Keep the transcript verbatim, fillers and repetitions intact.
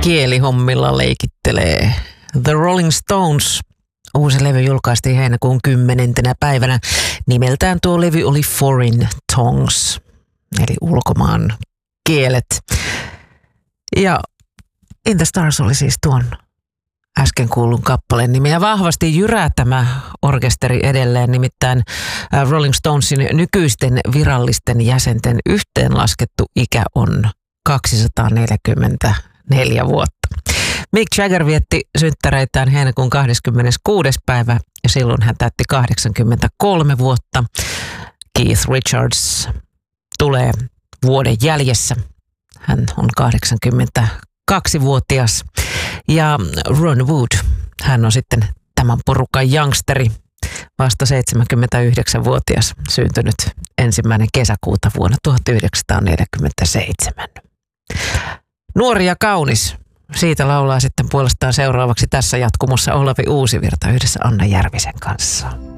kielihommilla leikittelee. The Rolling Stones. Uusi levy julkaistiin heinäkuun kymmenentenä päivänä. Nimeltään tuo levy oli Foreign Tongues, eli ulkomaan kielet. Ja In the Stars oli siis tuon äsken kuulun kappaleen nimi. Ja vahvasti jyrää tämä orkesteri edelleen, nimittäin Rolling Stonesin nykyisten virallisten jäsenten yhteenlaskettu ikä on kaksisataaneljäkymmentäneljä vuotta. Mick Jagger vietti synttäreitään heinäkuun kahdeskymmeneskuudes päivä ja silloin hän täytti kahdeksankymmentäkolme vuotta. Keith Richards tulee vuoden jäljessä. Hän on kahdeksankymmentäkaksivuotias. Ja Ron Wood, hän on sitten tämän porukan youngsteri, vasta seitsemänkymmentäyhdeksänvuotias, syntynyt ensimmäinen kesäkuuta vuonna tuhatyhdeksänsataaneljäkymmentäseitsemän. Nuori ja kaunis. Siitä laulaa sitten puolestaan seuraavaksi tässä jatkumossa Olavi Uusivirta yhdessä Anna Järvisen kanssa.